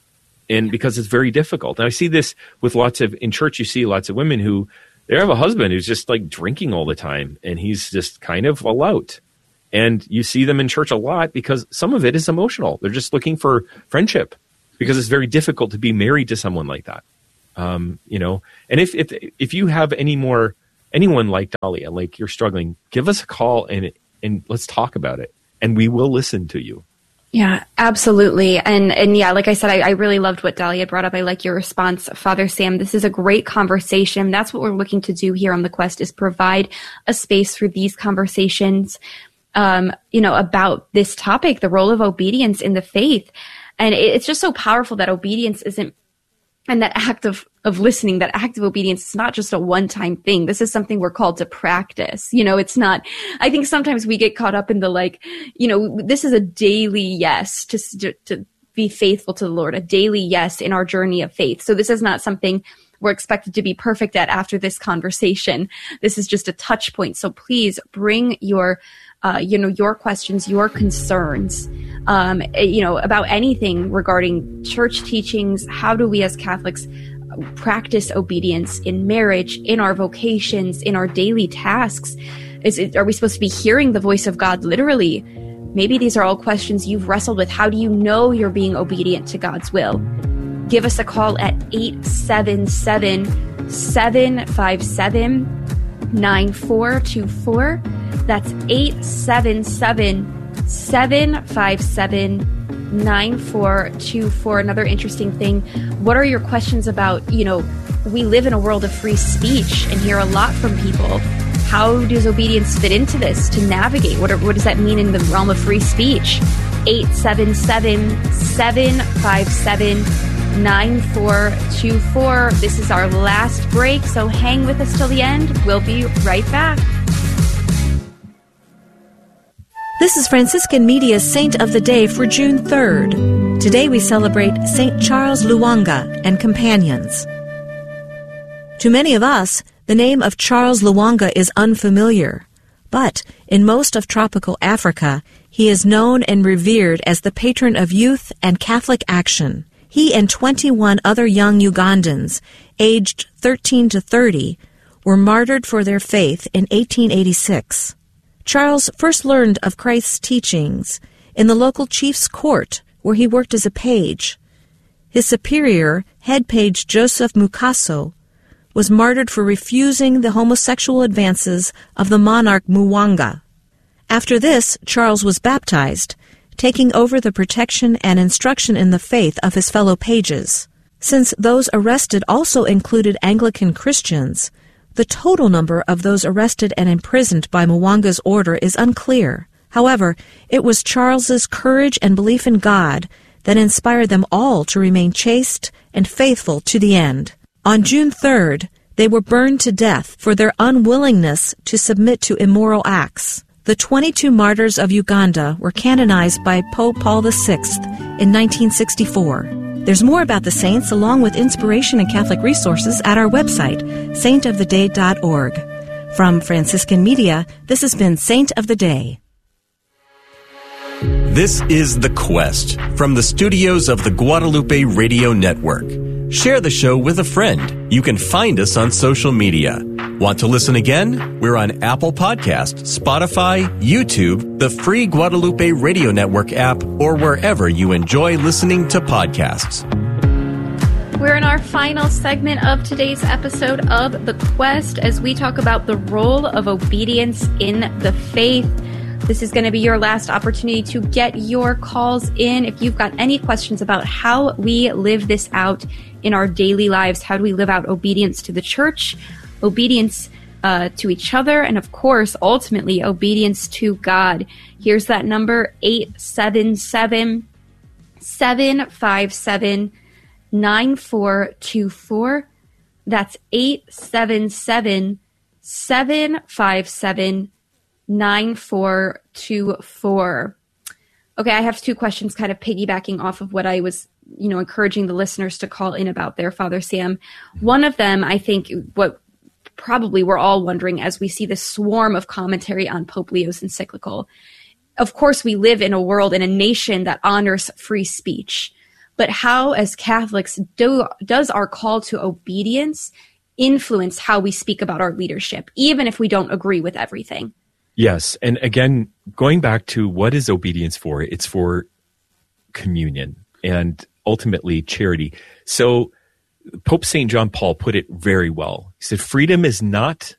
And because it's very difficult. And I see this with lots of, in church, you see lots of women who, they have a husband who's just like drinking all the time, and he's just kind of a lout. And you see them in church a lot because some of it is emotional. They're just looking for friendship because it's very difficult to be married to someone like that. Um, you know, and if, if, if you have any more, anyone like Dahlia, like you're struggling, give us a call and, and let's talk about it, and we will listen to you. Yeah, absolutely. And and yeah, like I said, I, I really loved what Dahlia brought up. I like your response, Father Sam. This is a great conversation. That's what we're looking to do here on The Quest, is provide a space for these conversations, um, you know, about this topic, the role of obedience in the faith. And it, it's just so powerful that obedience isn't, and that act of, of listening, that act of obedience is not just a one-time thing. This is something we're called to practice. You know, it's not, I think sometimes we get caught up in the like, you know, this is a daily yes to, to, to be faithful to the Lord, a daily yes in our journey of faith. So this is not something we're expected to be perfect at after this conversation. This is just a touch point. So please bring your, uh, you know, your questions, your concerns, um, you know, about anything regarding church teachings. How do we as Catholics practice obedience in marriage, in our vocations, in our daily tasks? Is it, are we supposed to be hearing the voice of God literally? Maybe these are all questions you've wrestled with. How do you know you're being obedient to God's will? Give us a call at eight seven seven, seven five seven, nine four two four. That's eight seven seven, seven five seven, nine four two four. Another interesting thing, what are your questions about, you know, we live in a world of free speech and hear a lot from people. How does obedience fit into this to navigate? What, are, what does that mean in the realm of free speech? eight seven seven, seven five seven, nine four two four. This is our last break, so hang with us till the end. We'll be right back. This is Franciscan Media's Saint of the Day for June third. Today we celebrate Saint Charles Lwanga and companions. To many of us, the name of Charles Lwanga is unfamiliar, but in most of tropical Africa, he is known and revered as the patron of youth and Catholic action. He and twenty-one other young Ugandans, aged thirteen to thirty, were martyred for their faith in eighteen eighty-six. Charles first learned of Christ's teachings in the local chief's court, where he worked as a page. His superior, head page Joseph Mukaso, was martyred for refusing the homosexual advances of the monarch Mwanga. After this, Charles was baptized, taking over the protection and instruction in the faith of his fellow pages. Since those arrested also included Anglican Christians, the total number of those arrested and imprisoned by Mwanga's order is unclear. However, it was Charles's courage and belief in God that inspired them all to remain chaste and faithful to the end. On June third, they were burned to death for their unwillingness to submit to immoral acts. The twenty-two martyrs of Uganda were canonized by Pope Paul the Sixth in nineteen sixty-four. There's more about the saints along with inspiration and Catholic resources at our website, saint of the day dot org. From Franciscan Media, this has been Saint of the Day. This is The Quest from the studios of the Guadalupe Radio Network. Share the show with a friend. You can find us on social media. Want to listen again? We're on Apple Podcasts, Spotify, YouTube, the free Guadalupe Radio Network app, or wherever you enjoy listening to podcasts. We're in our final segment of today's episode of The Quest as we talk about the role of obedience in the faith. This is going to be your last opportunity to get your calls in. If you've got any questions about how we live this out in our daily lives, how do we live out obedience to the church, obedience uh, to each other, and of course, ultimately, obedience to God. Here's that number, eight seven seven, seven five seven, nine four two four. That's eight seven seven, seven five seven, nine four two four. Okay, I have two questions kind of piggybacking off of what I was, you know, encouraging the listeners to call in about there, Father Sam. One of them, I think, what probably we're all wondering as we see the swarm of commentary on Pope Leo's encyclical. Of course, we live in a world, in a nation that honors free speech. but how, as Catholics, do, does our call to obedience influence how we speak about our leadership, even if we don't agree with everything? Yes. And again, going back to what is obedience for? It's for communion and ultimately charity. So Pope Saint John Paul put it very well. He said, freedom is not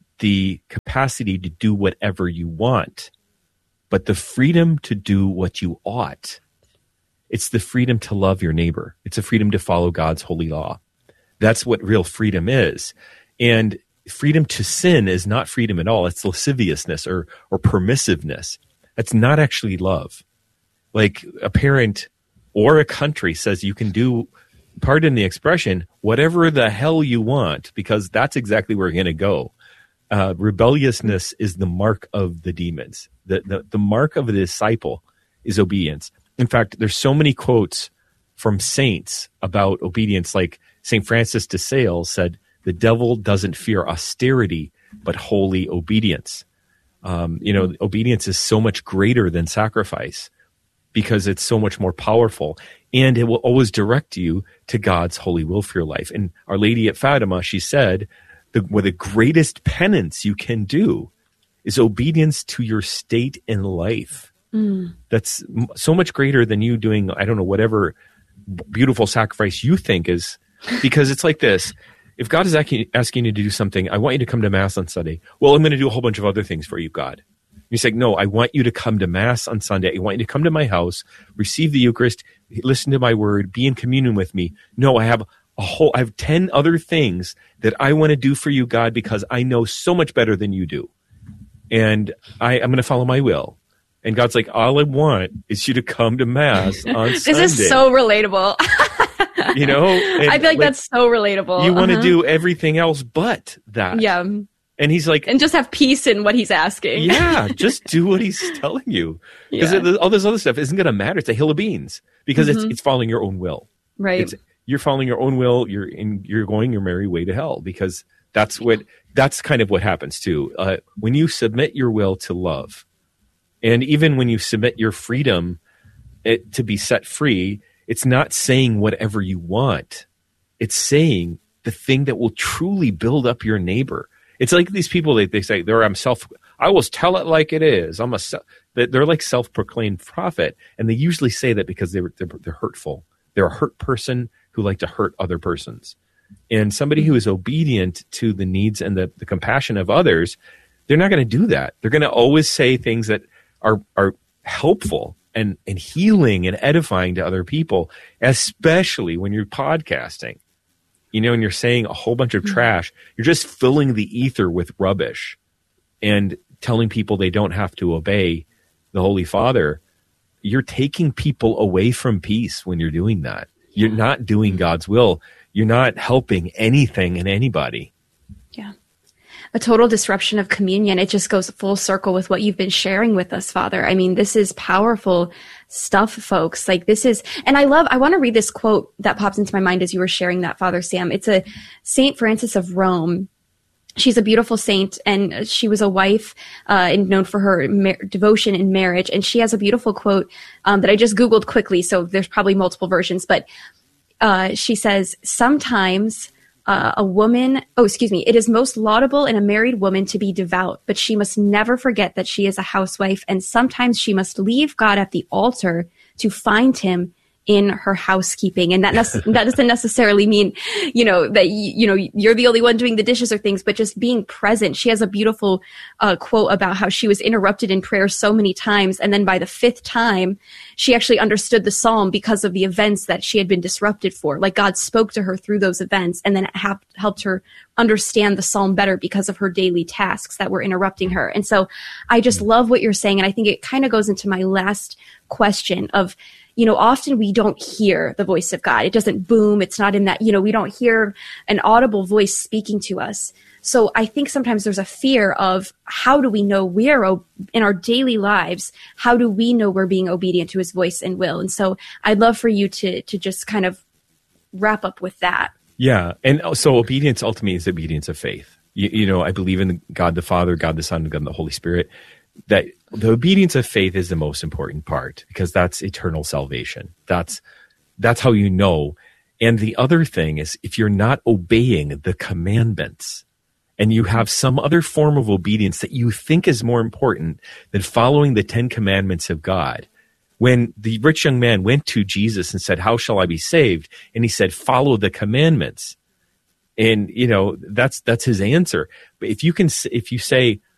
the capacity to do whatever you want, but the freedom to do what you ought. It's the freedom to love your neighbor. It's a freedom to follow God's holy law. That's what real freedom is. And freedom to sin is not freedom at all. It's lasciviousness or or permissiveness. That's not actually love. Like a parent or a country says you can do, pardon the expression, whatever the hell you want, because that's exactly where you're going to go. Uh, rebelliousness is the mark of the demons. The, the, the mark of a disciple is obedience. In fact, there's so many quotes from saints about obedience, like Saint Francis de Sales said, the devil doesn't fear austerity, but holy obedience. Um, you know, obedience is so much greater than sacrifice because it's so much more powerful, and it will always direct you to God's holy will for your life. And Our Lady at Fatima, she said, the, well, the greatest penance you can do is obedience to your state in life. Mm. That's so much greater than you doing, I don't know, whatever beautiful sacrifice you think is, because it's like this. If God is asking you to do something, I want you to come to Mass on Sunday. Well, I'm going to do a whole bunch of other things for you, God. You say, no, I want you to come to Mass on Sunday. I want you to come to my house, receive the Eucharist, listen to my word, be in communion with me. No, I have a whole, I have ten other things that I want to do for you, God, because I know so much better than you do. And I, I'm going to follow my will. And God's like, all I want is you to come to Mass on this Sunday. This is so relatable. You know, I feel like, like that's so relatable. You want uh-huh. to do everything else but that. Yeah. And he's like, and just have peace in what he's asking. Yeah, just do what he's telling you. Because yeah. all this other stuff isn't going to matter. It's a hill of beans because mm-hmm. it's it's following your own will. Right. It's, you're following your own will. You're in. You're going your merry way to hell because that's what. That's kind of what happens too. Uh, when you submit your will to love, and even when you submit your freedom it, to be set free. It's not saying whatever you want. It's saying the thing that will truly build up your neighbor. It's like these people, they, they say, they're, I'm self, I will tell it like it is. I'm a, they're like self-proclaimed prophet. And they usually say that because they're, they're, they're hurtful. They're a hurt person who like to hurt other persons. And somebody who is obedient to the needs and the, the compassion of others, they're not going to do that. They're going to always say things that are, are helpful and, and healing and edifying to other people, especially when you're podcasting, you know, and you're saying a whole bunch of trash. You're just filling the ether with rubbish and telling people they don't have to obey the Holy Father. You're taking people away from peace when you're doing that. You're not doing God's will. You're not helping anything and anybody. Yeah. A total disruption of communion. It just goes full circle with what you've been sharing with us, Father. I mean, this is powerful stuff, folks. Like this is, and I love, I want to read this quote that pops into my mind as you were sharing that, Father Sam. It's a Saint Francis of Rome. She's a beautiful saint, and she was a wife uh, and known for her mar- devotion in marriage. And she has a beautiful quote um, that I just Googled quickly, so there's probably multiple versions. But uh, she says, sometimes uh, a woman, oh, excuse me, it is most laudable in a married woman to be devout, but she must never forget that she is a housewife, and sometimes she must leave God at the altar to find him in her housekeeping. And that nece- that doesn't necessarily mean, you know, that, you, you know, you're the only one doing the dishes or things, but just being present. She has a beautiful uh, quote about how she was interrupted in prayer so many times. And then by the fifth time, she actually understood the psalm because of the events that she had been disrupted for. Like God spoke to her through those events, and then it ha- helped her understand the psalm better because of her daily tasks that were interrupting her. And so I just love what you're saying. And I think it kind of goes into my last question of, you know, often we don't hear the voice of God. It doesn't boom. It's not in that, you know, we don't hear an audible voice speaking to us. So I think sometimes there's a fear of, how do we know we're o- in our daily lives? How do we know we're being obedient to his voice and will? And so I'd love for you to, to just kind of wrap up with that. Yeah. And so obedience ultimately is obedience of faith. You, you know, I believe in God the Father, God the Son, and God the Holy Spirit. That the obedience of faith is the most important part, because that's eternal salvation. That's that's how you know. And the other thing is, if you're not obeying the commandments and you have some other form of obedience that you think is more important than following the Ten Commandments of God, when the rich young man went to Jesus and said, how shall I be saved? And he said, follow the commandments. And, you know, that's that's his answer. But if you can, if you say,